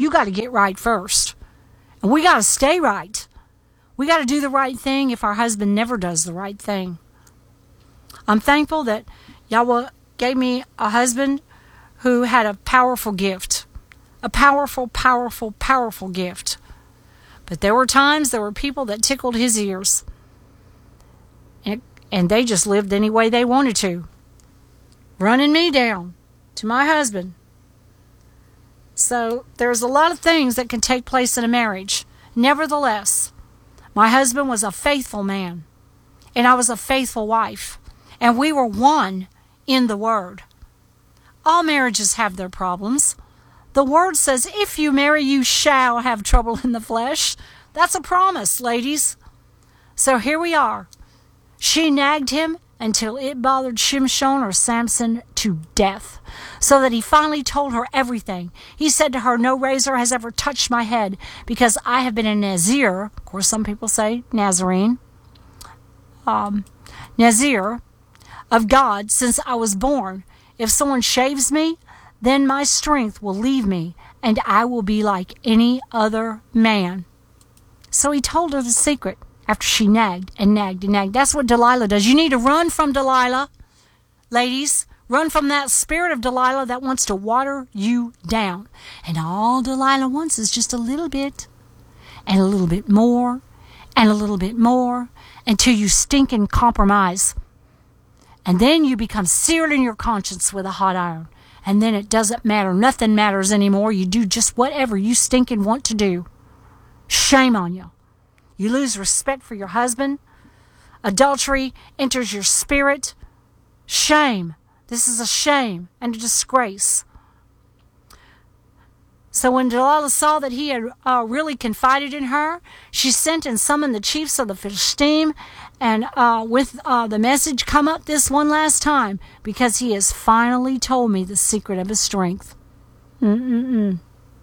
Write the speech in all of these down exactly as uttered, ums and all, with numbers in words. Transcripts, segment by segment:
you got to get right first. And we got to stay right. We got to do the right thing if our husband never does the right thing. I'm thankful that Yahweh gave me a husband who had a powerful gift. A powerful, powerful, powerful gift. But there were times, there were people that tickled his ears. And, and they just lived any way they wanted to. Running me down to my husband. So there's a lot of things that can take place in a marriage. Nevertheless, my husband was a faithful man. And I was a faithful wife. And we were one in the Word. All marriages have their problems. The Word says, if you marry, you shall have trouble in the flesh. That's a promise, ladies. So here we are. She nagged him until it bothered Shimshon or Samson to death, so that he finally told her everything. He said to her, no razor has ever touched my head, because I have been a Nazir. Of course, some people say Nazarene. Um, Nazir of God since I was born. If someone shaves me, then my strength will leave me, and I will be like any other man. So he told her the secret after she nagged and nagged and nagged. That's what Delilah does. You need to run from Delilah, ladies. Run from that spirit of Delilah that wants to water you down. And all Delilah wants is just a little bit, and a little bit more, and a little bit more, until you stink and compromise. And then you become seared in your conscience with a hot iron. And then it doesn't matter. Nothing matters anymore. You do just whatever you stink and want to do. Shame on you. You lose respect for your husband. Adultery enters your spirit. Shame. This is a shame and a disgrace. So when Delilah saw that he had uh, really confided in her, she sent and summoned the chiefs of the Philistine, and uh, with uh, the message, come up this one last time, because he has finally told me the secret of his strength. Mm-mm-mm.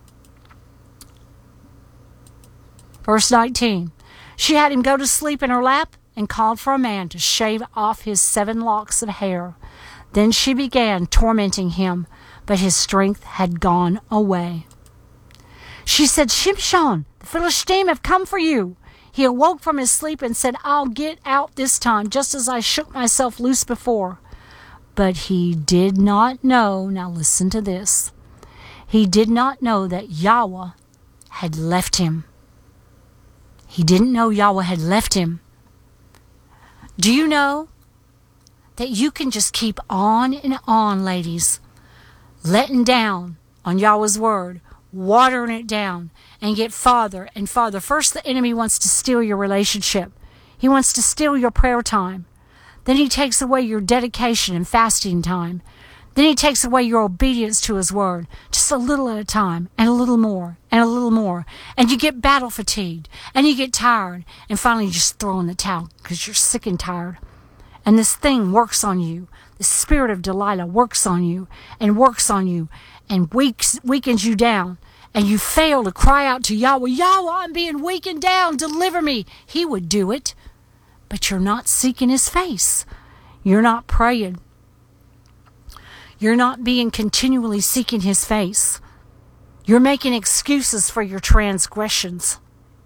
Verse nineteen. She had him go to sleep in her lap and called for a man to shave off his seven locks of hair. Then she began tormenting him, but his strength had gone away. She said, Shimshon, the Philistine have come for you. He awoke from his sleep and said, I'll get out this time, just as I shook myself loose before. But he did not know, now listen to this, he did not know that Yahweh had left him. He didn't know Yahweh had left him. Do you know that you can just keep on and on, ladies, letting down on Yahweh's word, watering it down, and get farther and farther. First, the enemy wants to steal your relationship. He wants to steal your prayer time. Then he takes away your dedication and fasting time. Then he takes away your obedience to his word, just a little at a time, and a little more, and a little more. And you get battle fatigued, and you get tired, and finally you just throw in the towel because you're sick and tired. And this thing works on you. The spirit of Delilah works on you, and works on you, and weaks, weakens you down. And you fail to cry out to Yahweh, Yahweh, I'm being weakened down, deliver me. He would do it. But you're not seeking his face. You're not praying. You're not being continually seeking his face. You're making excuses for your transgressions.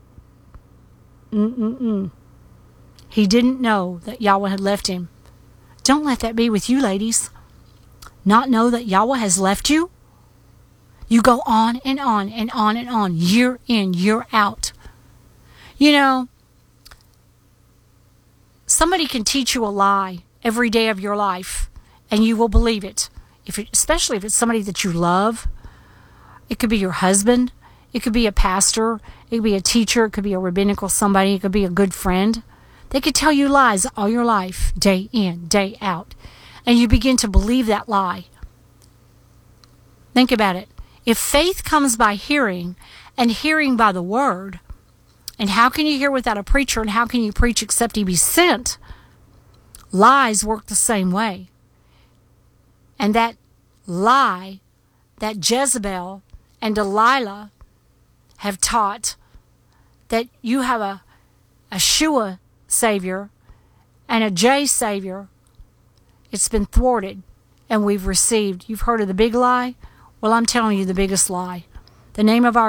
Mm-mm-mm. He didn't know that Yahweh had left him. Don't let that be with you, ladies. Not know that Yahweh has left you. You go on and on and on and on, year in, year out. You know, somebody can teach you a lie every day of your life, and you will believe it. If it, especially if it's somebody that you love. It could be your husband. It could be a pastor. It could be a teacher. It could be a rabbinical somebody. It could be a good friend. They could tell you lies all your life, day in, day out. And you begin to believe that lie. Think about it. If faith comes by hearing, and hearing by the word, and how can you hear without a preacher, and how can you preach except he be sent? Lies work the same way. And that lie that Jezebel and Delilah have taught, that you have a, a Shua Savior and a J Savior, it's been thwarted, and we've received. You've heard of the big lie? Well, I'm telling you the biggest lie. The name of our